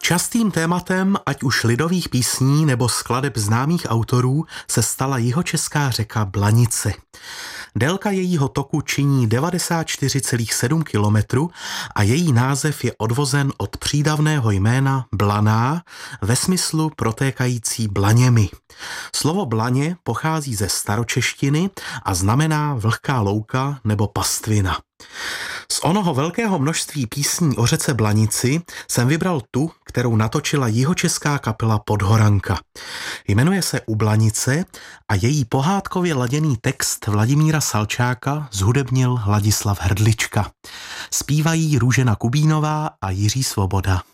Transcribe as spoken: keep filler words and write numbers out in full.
Častým tématem, ať už lidových písní nebo skladeb známých autorů, se stala jihočeská řeka Blanice. Délka jejího toku činí devadesát čtyři celá sedm kilometrů a její název je odvozen od přídavného jména Blaná ve smyslu protékající blaněmi. Slovo blaně pochází ze staročeštiny a znamená vlhká louka nebo pastvina. Z onoho velkého množství písní o řece Blanici jsem vybral tu, kterou natočila jihočeská kapela Podhoranka. Jmenuje se U Blanice a její pohádkově laděný text Vladimíra Salčáka zhudebnil Ladislav Hrdlička. Zpívají Růžena Kubínová a Jiří Svoboda.